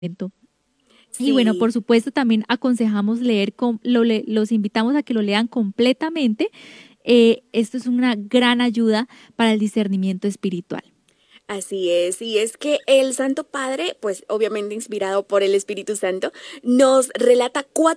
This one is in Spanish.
Y bueno, Sí. por supuesto, también aconsejamos leer, los invitamos a que lo lean completamente. Esto es una gran ayuda para el discernimiento espiritual. Así es, y es que el Santo Padre, pues obviamente inspirado por el Espíritu Santo, nos relata 4